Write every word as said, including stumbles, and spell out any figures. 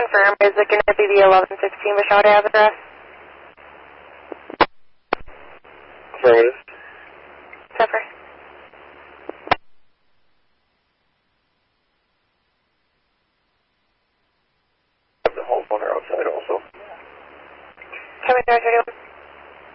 confirm, is it going to be the eleven sixteen Vashon Ave address? Affirmative. Zephyr. The whole phone outside also. Kevin, thirty-one.